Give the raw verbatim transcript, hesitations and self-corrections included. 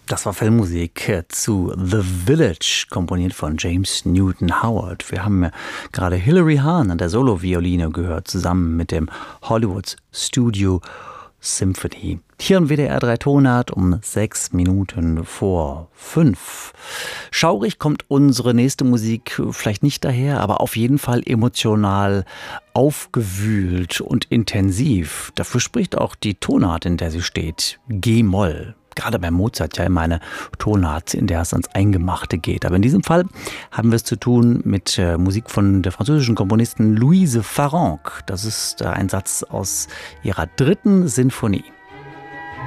Das war Filmmusik äh, zu The Village, komponiert von James Newton Howard. Wir haben ja gerade Hilary Hahn an der Solo-Violine gehört, zusammen mit dem Hollywood Studio Symphony. Hier im W D R drei Tonart um sechs Minuten vor fünf. Schaurig kommt unsere nächste Musik vielleicht nicht daher, aber auf jeden Fall emotional aufgewühlt und intensiv. Dafür spricht auch die Tonart, in der sie steht, G-Moll. Gerade bei Mozart ja immer eine Tonart, in der es ans Eingemachte geht. Aber in diesem Fall haben wir es zu tun mit äh, Musik von der französischen Komponistin Louise Farrenc. Das ist äh, ein Satz aus ihrer dritten Sinfonie.